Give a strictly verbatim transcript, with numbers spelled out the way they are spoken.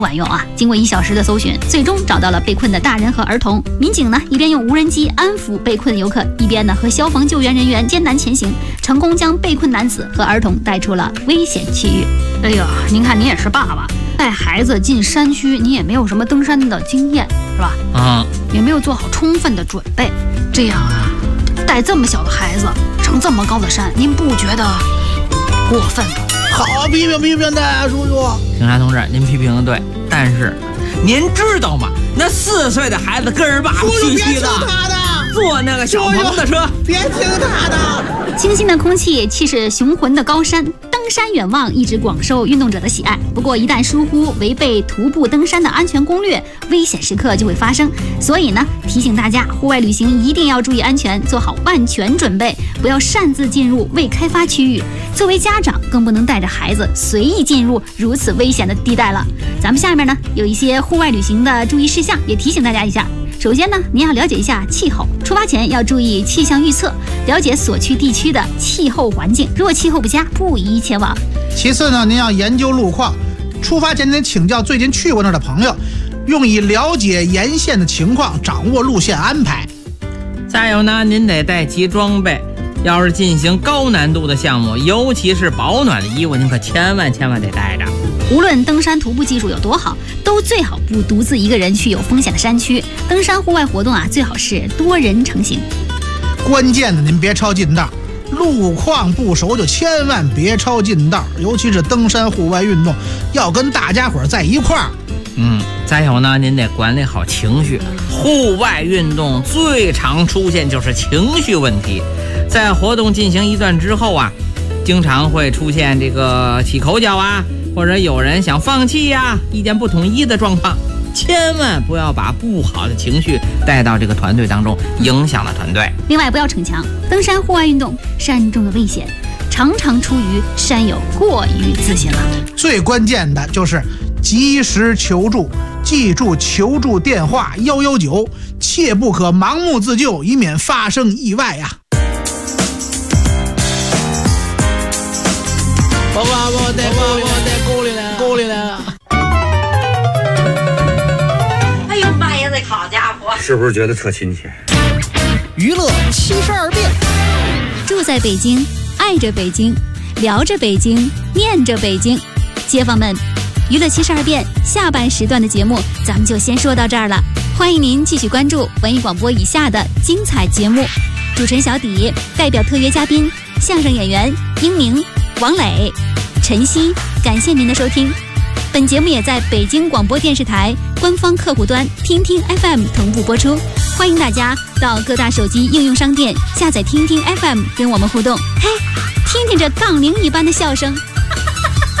管用啊！经过一小时的搜寻，最终找到了被困的大人和儿童。民警呢，一边用无人机安抚被困游客，一边呢和消防救援人员艰难前行，成功将被困男子和儿童带出了危险区域。哎呀，您看您也是爸爸，带孩子进山区，你也没有什么登山的经验，是吧？ 啊， 也没有做好充分的准备，这样啊，带这么小的孩子上这么高的山，您不觉得过分吗？ 好批评批评的，叔叔。 警察同志，您批评的对，但是您知道吗？那四岁的孩子跟着爸爸叔叔嘻嘻的， 他的坐那个小鹏的车， 别听他的。 清新的空气，气势雄浑的高山，登山远望一直广受运动者的喜爱。不过，一旦疏忽违背徒步登山的安全攻略，危险时刻就会发生。所以呢，提醒大家，户外旅行一定要注意安全，做好万全准备，不要擅自进入未开发区域。作为家长，更不能带着孩子随意进入如此危险的地带了。咱们下面呢，有一些户外旅行的注意事项，也提醒大家一下。首先呢，您要了解一下气候，出发前要注意气象预测，了解所去地区的气候环境，若气候不佳，不宜前往。 其次呢，您要研究路况，出发前得请教最近去过那儿的朋友，用以了解沿线的情况，掌握路线安排。 再有呢，您得带齐装备，要是进行高难度的项目，尤其是保暖的衣物，您可千万千万得带着。 无论登山徒步技术有多好，都最好不独自一个人去有风险的山区。登山户外活动啊，最好是多人成行。 关键的您别抄近道，路况不熟就千万别抄近道，尤其是登山户外运动，要跟大家伙在一块儿。 嗯，再有呢，您得管理好情绪。户外运动最常出现就是情绪问题，在活动进行一段之后啊，经常会出现这个起口角啊，或者有人想放弃呀、啊，意见不统一的状况。千万不要把不好的情绪带到这个团队当中，影响了团队。 另外，不要逞强。登山户外运动，山中的危险常常出于山友过于自信了。 最关键的就是及时求助，记住求助电话幺幺九，切不可盲目自救，以免发生意外呀。 爸爸，我得我我得沟里来，沟里来了。 哎呦妈呀，这好家伙！ 是不是觉得特亲切？ 娱乐七十二变， 住在北京，爱着北京，聊着北京，念着北京。街坊们，娱乐七十二变下半时段的节目咱们就先说到这儿了，欢迎您继续关注文艺广播以下的精彩节目。主持人小底，代表特约嘉宾相声演员英明、王磊、晨曦，感谢您的收听。本节目也在北京广播电视台官方客户端听听 F M 同步播出，欢迎大家到各大手机应用商店下载听听 F M 跟我们互动。嘿，听听这杠铃一般的笑声。